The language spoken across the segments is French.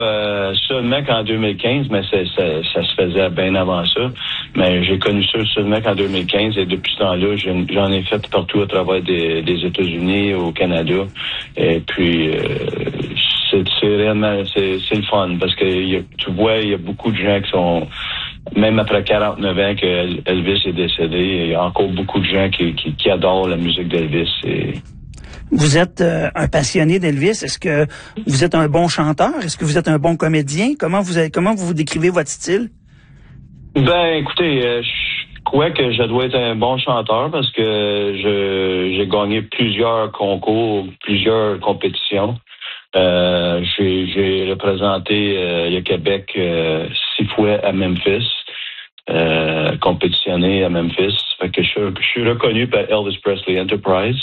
seulement qu'en 2015, mais ça se faisait bien avant ça. Mais j'ai connu ça seulement qu'en 2015 et depuis ce temps-là, j'en ai fait partout à travers des États-Unis, au Canada. Et puis c'est réellement c'est le fun parce que tu vois, il y a beaucoup de gens qui sont même après 49 ans que Elvis est décédé, il y a encore beaucoup de gens qui adorent la musique d'Elvis. Vous êtes un passionné d'Elvis. Est-ce que vous êtes un bon chanteur? Est-ce que vous êtes un bon comédien? Comment vous décrivez votre style? Ben, écoutez, je crois que je dois être un bon chanteur parce que j'ai gagné plusieurs concours, plusieurs compétitions. J'ai représenté le Québec 6 fois à Memphis, compétitionné à Memphis. Fait que je suis reconnu par Elvis Presley Enterprise.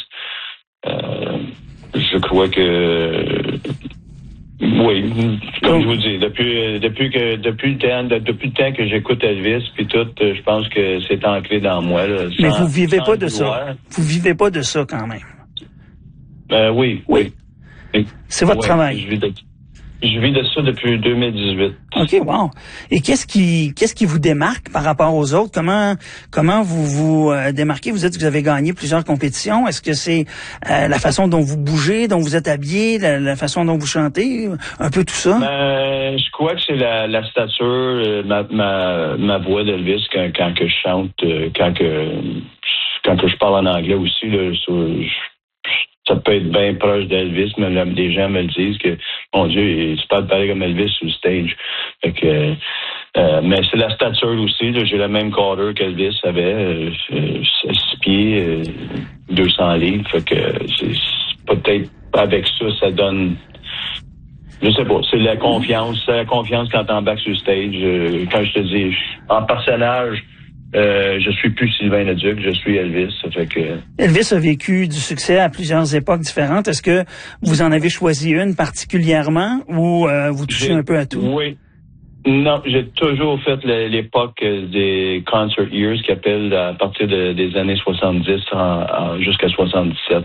Je crois que oui, comme je vous dis, depuis le temps que j'écoute Elvis puis tout, je pense que c'est ancré dans moi. Là, mais vous vivez pas de ça. Vous vivez pas de ça quand même. Oui. C'est votre travail. Je vis de ça depuis 2018. OK, wow. Et qu'est-ce qui vous démarque par rapport aux autres? Comment vous démarquez? Vous dites que vous avez gagné plusieurs compétitions. Est-ce que c'est la façon dont vous bougez, dont vous êtes habillé, la façon dont vous chantez? Un peu tout ça? Je crois que c'est la stature, ma voix d'Elvis quand que je chante, quand que je parle en anglais aussi, là, ça peut être bien proche d'Elvis, mais les gens me le disent que, mon Dieu, tu parles pareil comme Elvis sur le stage. Fait que, mais c'est la stature aussi. Là, j'ai la même carrure qu'Elvis avait, 6 pieds, 200 livres. Fait que c'est peut-être avec ça donne. Je sais pas, c'est la confiance. C'est la confiance quand t'embarques sur le stage. Quand je te dis, en personnage, je suis plus Sylvain Leduc, je suis Elvis. Ça fait que... Elvis a vécu du succès à plusieurs époques différentes. Est-ce que vous en avez choisi une particulièrement ou vous touchez un peu à tout? Oui. Non, j'ai toujours fait l'époque des concert years qui appellent à partir des années 70 jusqu'à 77.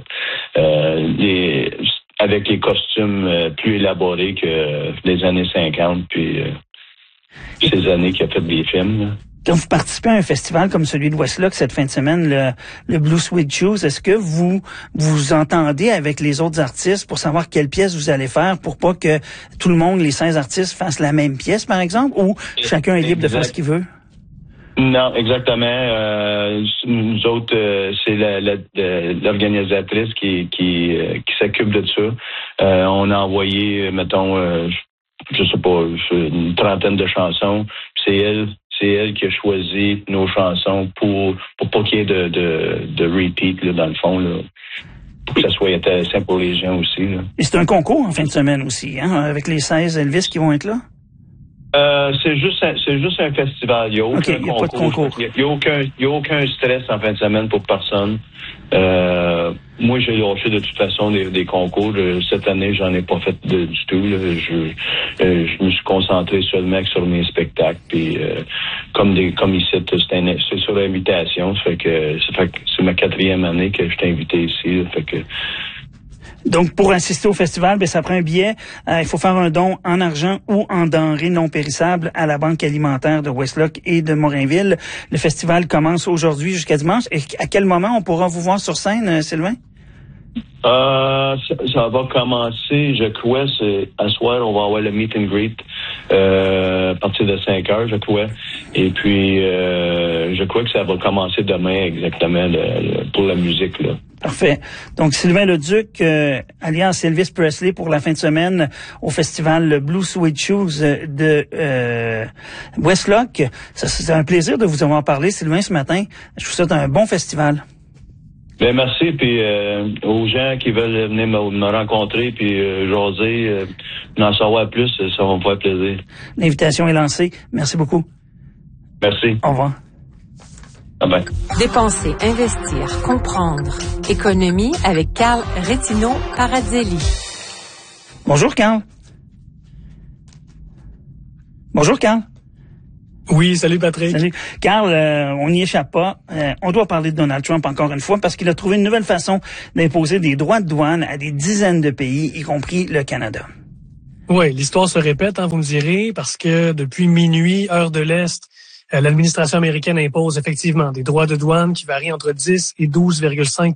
Avec les costumes plus élaborés que les années 50 puis ces années qui a fait des films. Là. Quand vous participez à un festival comme celui de Westlock cette fin de semaine, le Blue Suede Shoes, est-ce que vous entendez avec les autres artistes pour savoir quelle pièce vous allez faire pour pas que tout le monde, les 16 artistes, fassent la même pièce, par exemple, ou chacun est libre de faire ce qu'il veut? Non, exactement. Nous autres, c'est l'organisatrice qui s'occupe de ça. On a envoyé, mettons, je sais pas, une trentaine de chansons. C'est elle qui a choisi nos chansons pour pas qu'il y ait de repeat, là, dans le fond, là. Pour que ça soit intéressant pour les gens aussi, là. Et c'est un concours en fin de semaine aussi, hein, avec les 16 Elvis qui vont être là? C'est juste un festival. Il y a aucun y a pas de concours. Il y a aucun stress en fin de semaine pour personne. Moi, j'ai lâché de toute façon des concours. Cette année, j'en ai pas fait du tout. Là. Je me suis concentré seulement sur mes spectacles. Puis comme ici, c'est sur l'invitation. Ça fait que c'est ma 4e année que je t'ai invité ici. Ça fait que donc, pour assister au festival, ça prend un billet. Il faut faire un don en argent ou en denrées non périssables à la Banque alimentaire de Westlock et de Morinville. Le festival commence aujourd'hui jusqu'à dimanche. Et à quel moment on pourra vous voir sur scène, Sylvain? Ça va commencer, je crois, c'est à soir, on va avoir le meet and greet à partir de 5 heures, je crois. Et puis, je crois que ça va commencer demain exactement pour la musique, là. Parfait. Donc, Sylvain Leduc, alias Elvis Presley, pour la fin de semaine au festival Blue Suede Shoes de Westlock. C'est un plaisir de vous avoir parlé, Sylvain, ce matin. Je vous souhaite un bon festival. Ben merci, puis aux gens qui veulent venir me rencontrer puis jaser, en savoir plus, ça va me faire plaisir. L'invitation est lancée. Merci beaucoup. Merci. Au revoir. Bye. Dépenser, investir, comprendre. Économie avec Carl Retino-Paradzelli. Bonjour, Carl. Bonjour, Carl. Oui, salut Patrick. Salut. Carl, on n'y échappe pas. On doit parler de Donald Trump encore une fois parce qu'il a trouvé une nouvelle façon d'imposer des droits de douane à des dizaines de pays, y compris le Canada. Oui, l'histoire se répète, vous me direz, parce que depuis minuit, heure de l'Est, l'administration américaine impose effectivement des droits de douane qui varient entre 10 et 12,5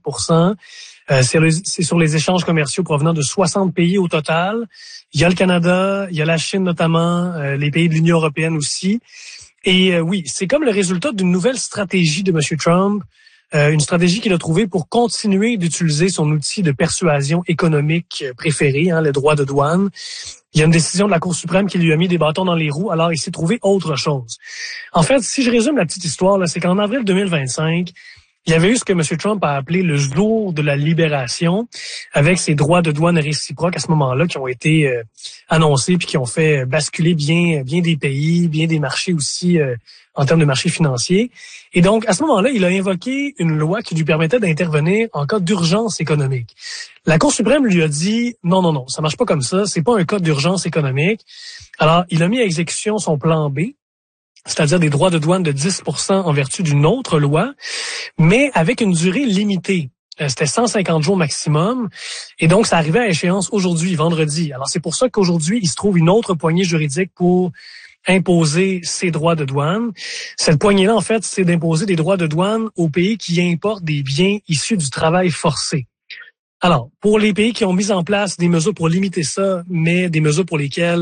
c'est sur les échanges commerciaux provenant de 60 pays au total. Il y a le Canada, il y a la Chine notamment, les pays de l'Union européenne aussi. Et oui, c'est comme le résultat d'une nouvelle stratégie de M. Trump, une stratégie qu'il a trouvée pour continuer d'utiliser son outil de persuasion économique préféré, le droit de douane. Il y a une décision de la Cour suprême qui lui a mis des bâtons dans les roues, alors il s'est trouvé autre chose. En fait, si je résume la petite histoire, c'est qu'en avril 2025, il y avait eu ce que M. Trump a appelé le jour de la libération, avec ces droits de douane réciproques à ce moment-là qui ont été annoncés puis qui ont fait basculer bien des pays, bien des marchés aussi en termes de marchés financiers. Et donc, à ce moment-là, il a invoqué une loi qui lui permettait d'intervenir en cas d'urgence économique. La Cour suprême lui a dit non, ça marche pas comme ça, c'est pas un cas d'urgence économique. Alors, il a mis à exécution son plan B, c'est-à-dire des droits de douane de 10% en vertu d'une autre loi, mais avec une durée limitée. C'était 150 jours maximum. Et donc, ça arrivait à échéance aujourd'hui, vendredi. Alors, c'est pour ça qu'aujourd'hui, il se trouve une autre poignée juridique pour imposer ces droits de douane. Cette poignée-là, en fait, c'est d'imposer des droits de douane aux pays qui importent des biens issus du travail forcé. Alors, pour les pays qui ont mis en place des mesures pour limiter ça, mais des mesures pour lesquelles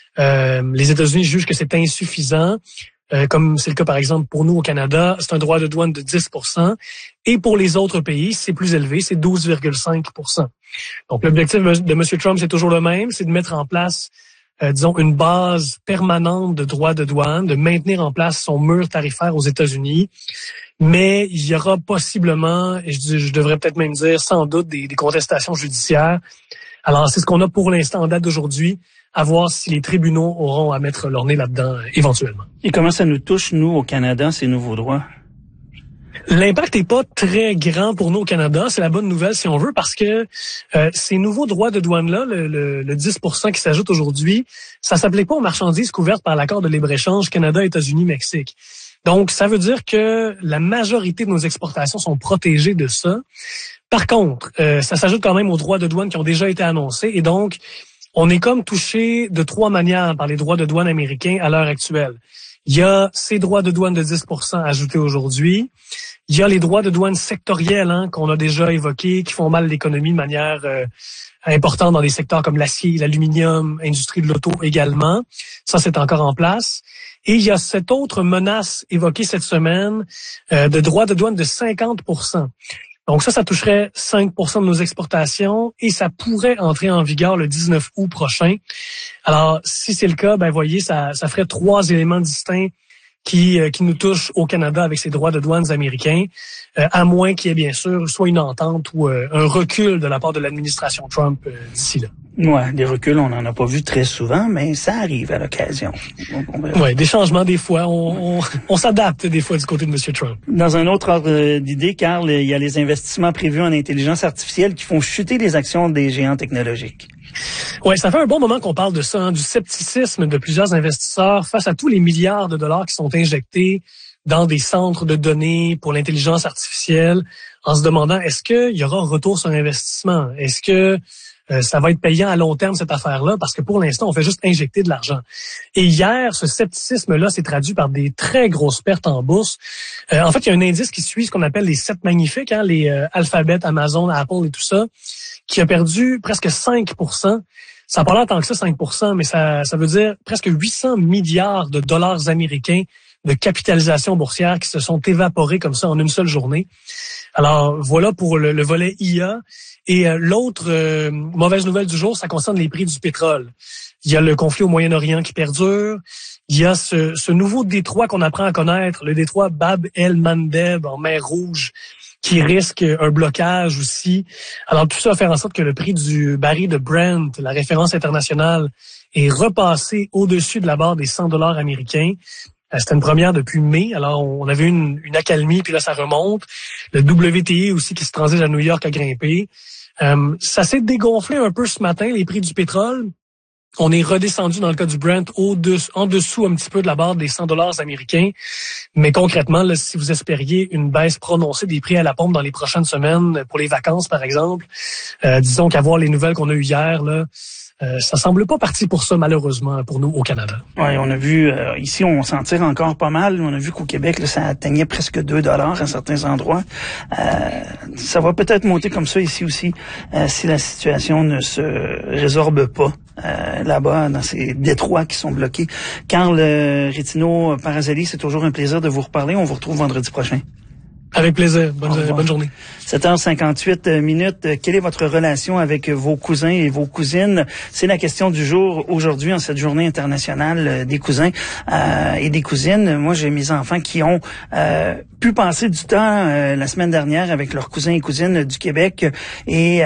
les États-Unis jugent que c'est insuffisant, comme c'est le cas par exemple pour nous au Canada, c'est un droit de douane de 10%. Et pour les autres pays, c'est plus élevé, c'est 12,5%. Donc l'objectif de M. Trump, c'est toujours le même, c'est de mettre en place, une base permanente de droits de douane, de maintenir en place son mur tarifaire aux États-Unis. Mais il y aura possiblement, et je devrais peut-être même dire sans doute, des contestations judiciaires. Alors c'est ce qu'on a pour l'instant en date d'aujourd'hui, à voir si les tribunaux auront à mettre leur nez là-dedans éventuellement. Et comment ça nous touche, nous, au Canada, ces nouveaux droits? L'impact n'est pas très grand pour nous au Canada. C'est la bonne nouvelle, si on veut, parce que ces nouveaux droits de douane-là, le 10% qui s'ajoute aujourd'hui, ça s'applique pas aux marchandises couvertes par l'accord de libre-échange Canada, États-Unis, Mexique. Donc, ça veut dire que la majorité de nos exportations sont protégées de ça. Par contre, ça s'ajoute quand même aux droits de douane qui ont déjà été annoncés. Et donc, on est comme touché de trois manières par les droits de douane américains à l'heure actuelle. Il y a ces droits de douane de 10% ajoutés aujourd'hui. Il y a les droits de douane sectoriels qu'on a déjà évoqués, qui font mal à l'économie de manière importante dans des secteurs comme l'acier, l'aluminium, industrie de l'auto également. Ça, c'est encore en place. Et il y a cette autre menace évoquée cette semaine de droits de douane de 50%. Donc ça toucherait 5% de nos exportations et ça pourrait entrer en vigueur le 19 août prochain. Alors, si c'est le cas, voyez, ça ferait trois éléments distincts qui nous touchent au Canada avec ces droits de douane américains, à moins qu'il y ait bien sûr soit une entente ou un recul de la part de l'administration Trump d'ici là. Ouais, des reculs, on n'en a pas vu très souvent, mais ça arrive à l'occasion. Ouais, des changements des fois. On s'adapte des fois du côté de M. Trump. Dans un autre ordre d'idée, Carl, il y a les investissements prévus en intelligence artificielle qui font chuter les actions des géants technologiques. Ouais, ça fait un bon moment qu'on parle de ça, du scepticisme de plusieurs investisseurs face à tous les milliards de dollars qui sont injectés dans des centres de données pour l'intelligence artificielle, en se demandant est-ce qu'il y aura un retour sur investissement? Est-ce que ça va être payant à long terme, cette affaire-là, parce que pour l'instant, on fait juste injecter de l'argent. Et hier, ce scepticisme-là s'est traduit par des très grosses pertes en bourse. En fait, il y a un indice qui suit ce qu'on appelle les 7 magnifiques, les Alphabet, Amazon, Apple et tout ça, qui a perdu presque 5%. Ça n'a pas l'air tant que ça, 5%, mais ça veut dire presque 800 milliards de dollars américains de capitalisation boursière qui se sont évaporés comme ça en une seule journée. Alors, voilà pour le volet IA. Et l'autre mauvaise nouvelle du jour, ça concerne les prix du pétrole. Il y a le conflit au Moyen-Orient qui perdure. Il y a ce nouveau détroit qu'on apprend à connaître, le détroit Bab el-Mandeb en mer Rouge, qui risque un blocage aussi. Alors tout ça va faire en sorte que le prix du baril de Brent, la référence internationale, est repassé au-dessus de la barre des 100 $ américains. C'était une première depuis mai. Alors, on avait une accalmie, puis là, ça remonte. Le WTI aussi qui se transige à New York a grimpé. Ça s'est dégonflé un peu ce matin, les prix du pétrole. On est redescendu dans le cas du Brent en dessous un petit peu de la barre des 100 $ américains. Mais concrètement, là, si vous espériez une baisse prononcée des prix à la pompe dans les prochaines semaines, pour les vacances par exemple, disons qu'à voir les nouvelles qu'on a eues hier, là, ça semble pas parti pour ça, malheureusement, pour nous au Canada. Oui, on a vu, ici, on s'en tire encore pas mal. On a vu qu'au Québec, là, ça atteignait presque 2 $ à certains endroits. Ça va peut-être monter comme ça ici aussi, si la situation ne se résorbe pas. Là-bas, dans ces détroits qui sont bloqués. Carl Retino-Parazelli, c'est toujours un plaisir de vous reparler. On vous retrouve vendredi prochain. Avec plaisir. Bonne journée. 7h58 minutes. Quelle est votre relation avec vos cousins et vos cousines? C'est la question du jour aujourd'hui, en cette journée internationale des cousins et des cousines. Moi, j'ai mes enfants qui ont pu passer du temps la semaine dernière avec leurs cousins et cousines du Québec et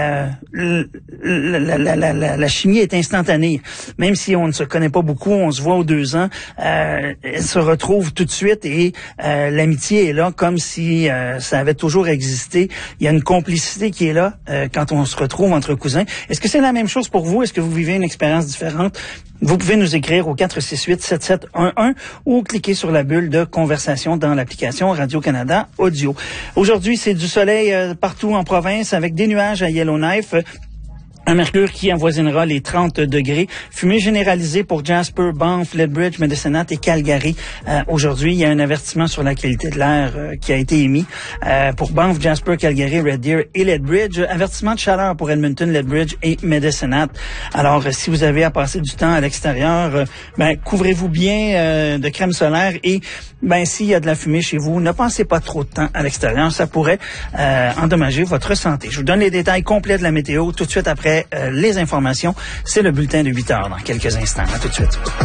la chimie est instantanée. Même si on ne se connaît pas beaucoup, on se voit aux 2 ans, elles se retrouvent tout de suite et l'amitié est là comme si ça avait toujours existé. Il y a une complicité qui est là quand on se retrouve entre cousins. Est-ce que c'est la même chose pour vous? Est-ce que vous vivez une expérience différente? Vous pouvez nous écrire au 468-7711 ou cliquer sur la bulle de conversation dans l'application Radio-Canada Audio. Aujourd'hui, c'est du soleil partout en province avec des nuages à Yellowknife. Un mercure qui avoisinera les 30 degrés. Fumée généralisée pour Jasper, Banff, Lethbridge, Medicine Hat et Calgary. Aujourd'hui, il y a un avertissement sur la qualité de l'air qui a été émis pour Banff, Jasper, Calgary, Red Deer et Lethbridge. Avertissement de chaleur pour Edmonton, Lethbridge et Medicine Hat. Alors, si vous avez à passer du temps à l'extérieur, couvrez-vous bien de crème solaire et s'il y a de la fumée chez vous, ne passez pas trop de temps à l'extérieur. Ça pourrait endommager votre santé. Je vous donne les détails complets de la météo tout de suite après les informations. C'est le bulletin de 8 heures dans quelques instants. À tout de suite.